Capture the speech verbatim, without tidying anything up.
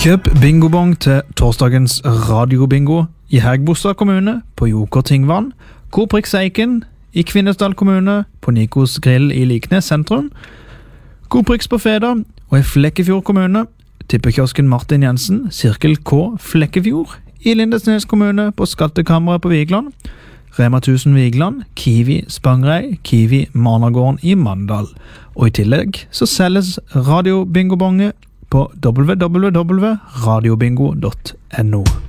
Kjøp bingobong til torsdagens radiobingo i Hægebostad kommune på Joker Tingvann, Koprix Eiken i Kvinesdal kommune på Nikos Grill i Liknes sentrum, Koprix på Feda og i Flekkefjord kommune, tippekiosken Martin Jensen, Sirkel K Flekkefjord i Lindesnes kommune på Skattekammeret på Vigland, Rema tusen Vigland, Kiwi Spangrei, Kiwi Managården i Mandal. Og i tillegg så selges radiobingobonge på w w w punktum radiobingo punktum no.